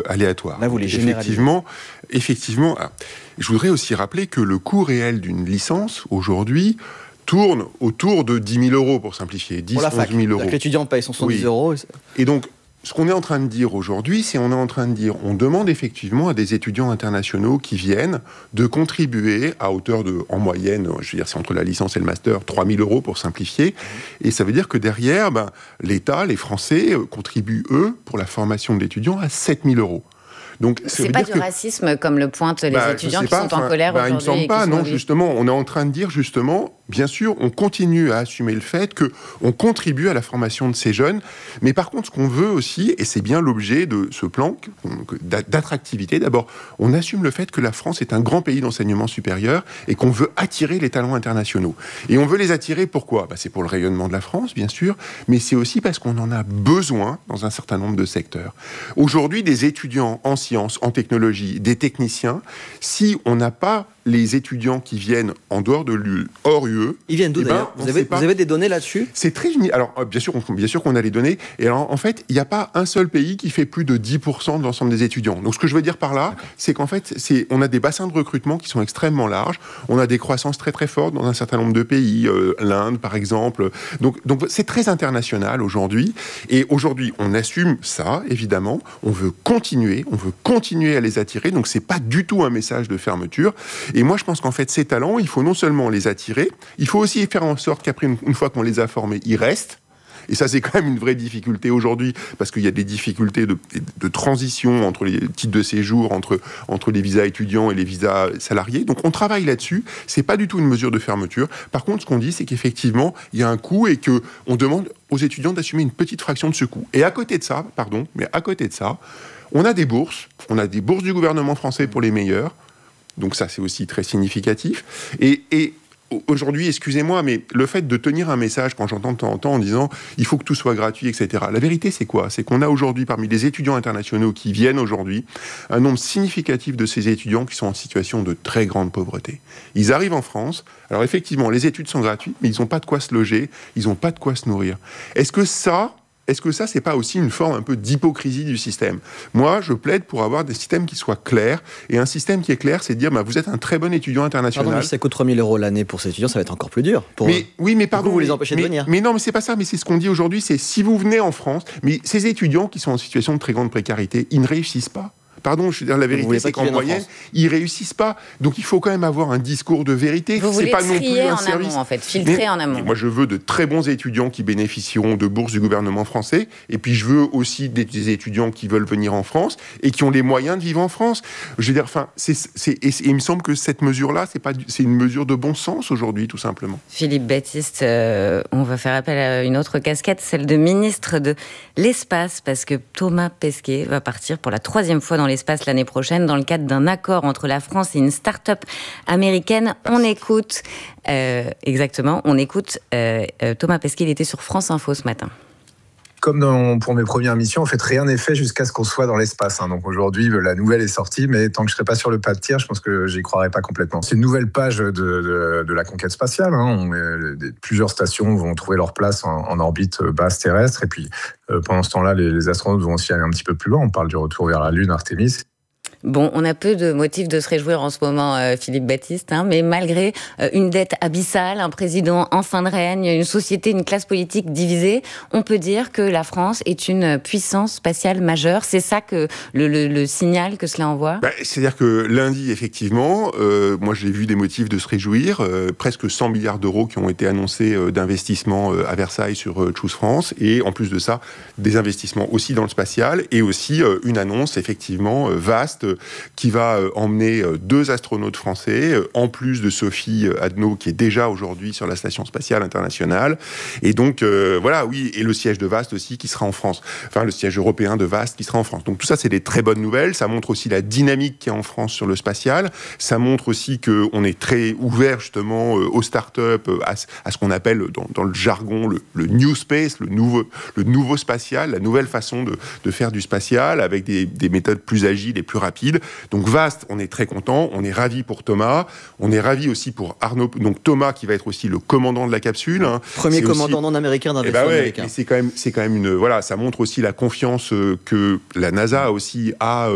aléatoires. Là, vous les généralisez. Effectivement, je voudrais aussi rappeler que le coût réel d'une licence, aujourd'hui, tourne autour de 10 000 euros, pour simplifier. 10 000, 11 000 euros. L'étudiant paye son 110 euros. Et donc, ce qu'on est en train de dire aujourd'hui, on demande effectivement à des étudiants internationaux qui viennent de contribuer à hauteur de, en moyenne, je veux dire, c'est entre la licence et le master, 3 000 euros pour simplifier. Et ça veut dire que derrière, l'État, les Français, contribuent, eux, pour la formation de l'étudiant à 7 000 euros. Donc, c'est pas du racisme comme le pointent les étudiants qui sont en colère aujourd'hui. Il me semble pas, non, justement. On est en train de dire, justement, bien sûr, on continue à assumer le fait qu'on contribue à la formation de ces jeunes. Mais par contre, ce qu'on veut aussi, et c'est bien l'objet de ce plan d'attractivité, d'abord, on assume le fait que la France est un grand pays d'enseignement supérieur et qu'on veut attirer les talents internationaux. Et on veut les attirer, pourquoi ? C'est pour le rayonnement de la France, bien sûr, mais c'est aussi parce qu'on en a besoin dans un certain nombre de secteurs. Aujourd'hui, des étudiants en sciences, en technologie, des techniciens, si on n'a pas les étudiants qui viennent en dehors de l'UE, hors UE... Ils viennent d'où d'ailleurs ? Vous avez des données là-dessus ? C'est très... Alors, bien sûr qu'on a les données. Et alors, en fait, il n'y a pas un seul pays qui fait plus de 10% de l'ensemble des étudiants. Donc, ce que je veux dire par là, c'est qu'en fait, on a des bassins de recrutement qui sont extrêmement larges. On a des croissances très, très fortes dans un certain nombre de pays. L'Inde, par exemple. Donc, c'est très international aujourd'hui. Et aujourd'hui, on assume ça, évidemment. On veut continuer à les attirer. Donc, c'est pas du tout un message de fermeture. Et moi, je pense qu'en fait, ces talents, il faut non seulement les attirer, il faut aussi faire en sorte qu'après, une fois qu'on les a formés, ils restent. Et ça, c'est quand même une vraie difficulté aujourd'hui, parce qu'il y a des difficultés de transition entre les titres de séjour, entre les visas étudiants et les visas salariés. Donc, on travaille là-dessus. C'est pas du tout une mesure de fermeture. Par contre, ce qu'on dit, c'est qu'effectivement, il y a un coût et qu'on demande aux étudiants d'assumer une petite fraction de ce coût. Et à côté de ça, on a des bourses du gouvernement français pour les meilleurs. Donc ça, c'est aussi très significatif. Et aujourd'hui, excusez-moi, mais le fait de tenir un message, quand j'entends de temps en temps en disant « il faut que tout soit gratuit, etc. » La vérité, c'est quoi ? C'est qu'on a aujourd'hui, parmi les étudiants internationaux qui viennent aujourd'hui, un nombre significatif de ces étudiants qui sont en situation de très grande pauvreté. Ils arrivent en France. Alors effectivement, les études sont gratuites, mais ils n'ont pas de quoi se loger, ils n'ont pas de quoi se nourrir. Est-ce que ça, c'est pas aussi une forme un peu d'hypocrisie du système ? Moi, je plaide pour avoir des systèmes qui soient clairs. Et un système qui est clair, c'est de dire, vous êtes un très bon étudiant international. Pardon, mais ça coûte 3 000 euros l'année pour ces étudiants, ça va être encore plus dur. Mais pardon. Vous les empêchez de venir. Mais non, mais c'est pas ça. Mais c'est ce qu'on dit aujourd'hui, c'est si vous venez en France, mais ces étudiants qui sont en situation de très grande précarité, ils ne réussissent pas. Pardon, je veux dire, la vérité, c'est qu'en moyenne, ils réussissent pas. Donc, il faut quand même avoir un discours de vérité. Vous voulez trier en amont, en fait, filtrer en amont. Moi, je veux de très bons étudiants qui bénéficieront de bourses du gouvernement français. Et puis, je veux aussi des étudiants qui veulent venir en France et qui ont les moyens de vivre en France. Je veux dire, et il me semble que cette mesure-là, c'est une mesure de bon sens aujourd'hui, tout simplement. Philippe Baptiste, on va faire appel à une autre casquette, celle de ministre de l'Espace, parce que Thomas Pesquet va partir pour la 3e fois dans l'espace l'année prochaine, dans le cadre d'un accord entre la France et une start-up américaine. On écoute Thomas Pesquet, il était sur France Info ce matin. Comme pour mes premières missions, en fait, rien n'est fait jusqu'à ce qu'on soit dans l'espace. Donc aujourd'hui, la nouvelle est sortie, mais tant que je ne serai pas sur le pas de tir, je pense que j'y croirais pas complètement. C'est une nouvelle page de la conquête spatiale. Plusieurs stations vont trouver leur place en orbite basse terrestre. Et puis, pendant ce temps-là, les astronautes vont aussi aller un petit peu plus loin. On parle du retour vers la Lune, Artemis. Bon, on a peu de motifs de se réjouir en ce moment, Philippe Baptiste, mais malgré une dette abyssale, un président en fin de règne, une société, une classe politique divisée, on peut dire que la France est une puissance spatiale majeure. C'est ça que le signal que cela envoie ? C'est-à-dire que lundi, effectivement, moi j'ai vu des motifs de se réjouir, presque 100 milliards d'euros qui ont été annoncés d'investissements à Versailles sur Choose France, et en plus de ça, des investissements aussi dans le spatial, et aussi une annonce effectivement vaste qui va emmener 2 astronautes français, en plus de Sophie Adno, qui est déjà aujourd'hui sur la Station Spatiale Internationale. Et donc, et le siège de VAST aussi, qui sera en France. Enfin, le siège européen de VAST qui sera en France. Donc tout ça, c'est des très bonnes nouvelles. Ça montre aussi la dynamique qu'il y a en France sur le spatial. Ça montre aussi qu'on est très ouvert, justement, aux startups, à ce qu'on appelle, dans le jargon, le new space, le nouveau spatial, la nouvelle façon de faire du spatial, avec des méthodes plus agiles et plus rapides. Donc VAST, on est très content, on est ravis pour Thomas, on est ravis aussi pour Arnaud, donc Thomas qui va être aussi le commandant de la capsule. Premier commandant non américain d'un vaisseau américain. C'est quand même ça montre aussi la confiance que la NASA aussi a